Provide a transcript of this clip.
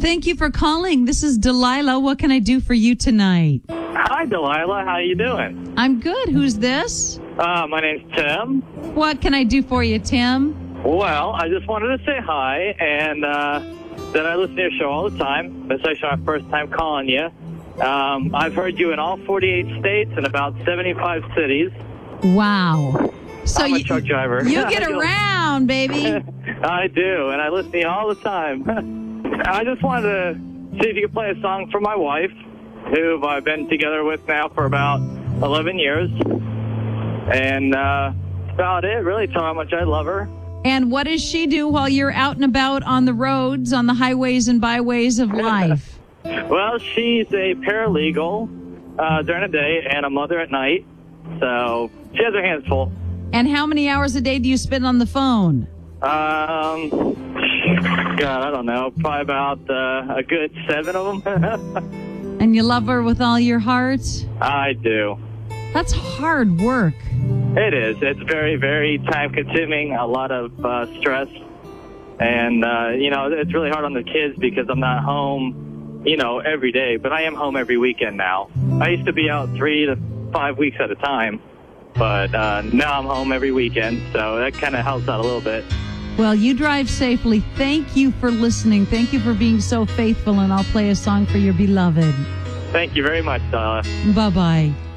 Thank you for calling. This is Delilah. What can I do for you tonight? Hi, Delilah. How you doing? I'm good. Who's this? My name's Tim. What can I do for you, Tim? Well, I just wanted to say hi, and that I listen to your show all the time. This is actually my first time calling you. I've heard you in all 48 states and about 75 cities. Wow. So I'm a truck driver. You get around, baby. I do, and I listen to you all the time. I just wanted to see if you could play a song for my wife, who I've been together with now for about 11 years. And that's about it, really. Tell her how much I love her. And what does she do while you're out and about on the roads, on the highways and byways of life? Well, she's a paralegal during the day and a mother at night. So she has her hands full. And how many hours a day do you spend on the phone? God, I don't know. Probably about a good 7 of them. And you love her with all your heart? I do. That's hard work. It is. It's very, very time-consuming, a lot of stress. And, it's really hard on the kids because I'm not home, every day. But I am home every weekend now. I used to be out 3 to 5 weeks at a time. But now I'm home every weekend, so that kind of helps out a little bit. Well, you drive safely. Thank you for listening. Thank you for being so faithful, and I'll play a song for your beloved. Thank you very much, Bye-bye.